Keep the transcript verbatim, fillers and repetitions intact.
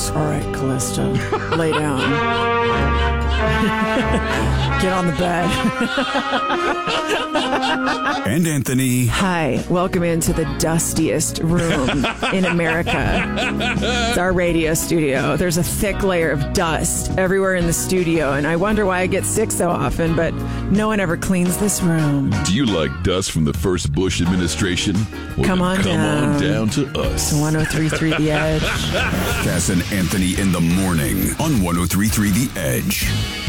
All right, Callista, lay down. Get on the bed. And Anthony. Hi, welcome into the dustiest room in America. It's our radio studio. There's a thick layer of dust everywhere in the studio, and I wonder why I get sick so often, but no one ever cleans this room. Do you like dust from the first Bush administration? Well, come on come down. on down to us. To one oh three point three The Edge. Cass and Anthony in the morning on one oh three point three The Edge.